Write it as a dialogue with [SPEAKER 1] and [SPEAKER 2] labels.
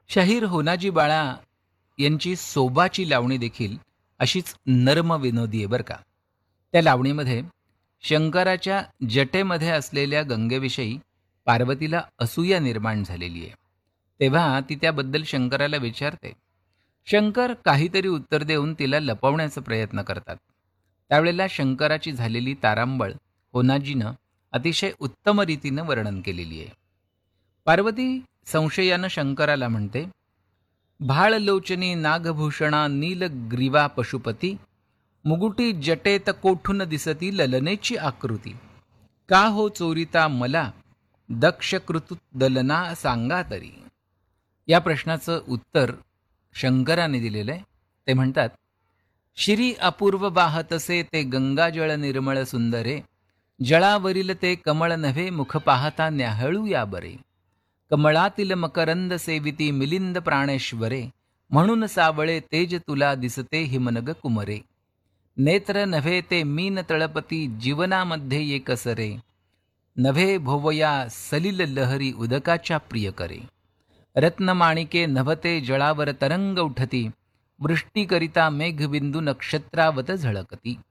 [SPEAKER 1] शाहीर होनाजी बाळा यांची सोबाची लावणी देखील अशीच नर्म विनोदी आहे बरं का. त्या लावणीमध्ये शंकराच्या जटेमध्ये असलेल्या गंगेविषयी पार्वतीला असूया निर्माण झालेली आहे. तेव्हा ती त्याबद्दल शंकराला विचारते. शंकर काहीतरी उत्तर देऊन तिला लपवण्याचा प्रयत्न करतात. त्यावेळेला शंकराची झालेली तारांबळ होनाजीनं अतिशय उत्तम रीतीनं वर्णन केलेली आहे. पार्वती संशयानं शंकराला म्हणते, भाळलोचनी नागभूषणा नीलग्रीवा पशुपती, मुगुटी जटेत कोठून दिसती ललनेची आकृती, का हो चोरिता मला दक्षकृतुत दलना सांगा तरी. या प्रश्नाचं उत्तर शंकराने दिलेलं आहे. ते म्हणतात, शिरी अपूर्व वाहतसे ते गंगाजळ निर्मळ सुंदरे, जळावरील ते कमळ नव्हे मुख पाहता न्याहळू या बरे, कमळातील मकरंद सेविती मिलिंद प्राणेश्वरे, म्हणून सावळे तेज तुला दिसते हिमनग कुमरे, नेत्र नव्हे ते मीन तळपती जीवनामध्ये ये कसरे, नव्हे भोवया सलिल लहरी उदकाच्या प्रियकरे, रत्नमाणिके नभते जळावर तरंग उठती, वृष्टीकरिता मेघबिंदू नक्षत्रावत झळकती.